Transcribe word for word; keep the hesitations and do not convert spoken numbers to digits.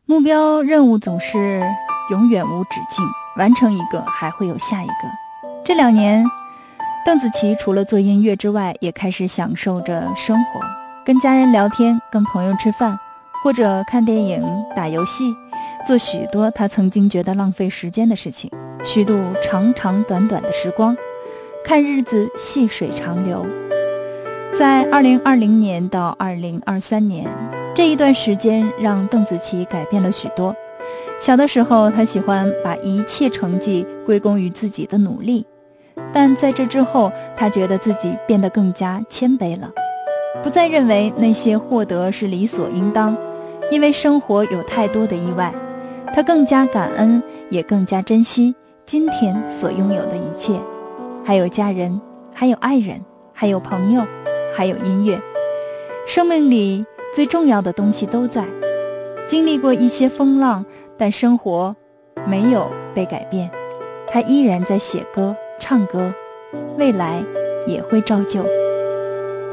目标任务总是永远无止境，完成一个还会有下一个。这两年，邓紫棋除了做音乐之外，也开始享受着生活，跟家人聊天，跟朋友吃饭，或者看电影、打游戏，做许多她曾经觉得浪费时间的事情，虚度长长短短的时光，看日子细水长流。在二零二零年到二零二三年这一段时间，让邓紫棋改变了许多。小的时候，她喜欢把一切成绩归功于自己的努力，但在这之后，她觉得自己变得更加谦卑了，不再认为那些获得是理所应当，因为生活有太多的意外。她更加感恩，也更加珍惜今天所拥有的一切，还有家人，还有爱人，还有朋友，还有音乐。生命里最重要的东西都在，经历过一些风浪，但生活没有被改变，他依然在写歌唱歌，未来也会照旧。